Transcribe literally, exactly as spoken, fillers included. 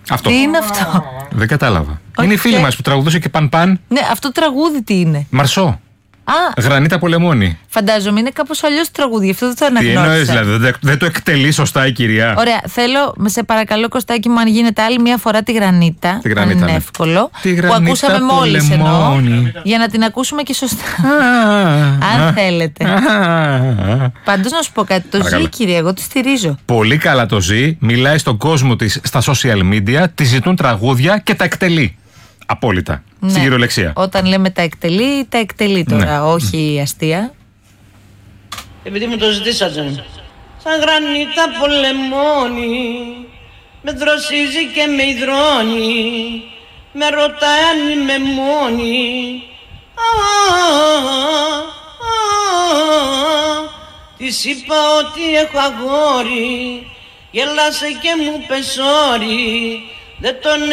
Αυτό. Τι είναι αυτό? Δεν κατάλαβα. Όχι, είναι η φίλη και- μας που τραγουδούσε και παν παν. Ναι, αυτό το τραγούδι τι είναι? Μαρσό. Α, Γρανίτα Πολεμόνη. φαντάζομαι είναι κάπως αλλιώς το τραγούδι, γι' αυτό δεν το Τι εννοείς, αναγνώρισα. δηλαδή, δεν, δεν το εκτελεί σωστά η κυρία. Ωραία, θέλω, σε παρακαλώ Κωστάκη μου, αν γίνεται άλλη μια φορά τη Γρανίτα. Τη Γρανίτα, αν είναι ναι. εύκολο. Τη που Γρανίτα ακούσαμε μόλις εννοώ. Πολεμόνη. Για να την ακούσουμε και σωστά. Α, αν α, θέλετε. α, α. Πάντως να σου πω κάτι, το Παρακαλώ. ζει κυρία, εγώ τη στηρίζω. Πολύ καλά το ζει, μιλάει στον κόσμο της στα social media, τη ζητούν τραγούδια και τα εκτελεί. Απόλυτα. Ναι. Στην κυριολεξία. Όταν λέμε τα εκτελεί, τα εκτελεί τώρα, Ναι. όχι αστεία. Επειδή μου το ζητήσατε. Σαν γρανίτα πολεμώνει, με δροσίζει και με υδρώνει, με ρωτάει αν είμαι μόνη. Α, α, της είπα ότι έχω αγόρι, γέλασε και μου πες sorry, δεν τον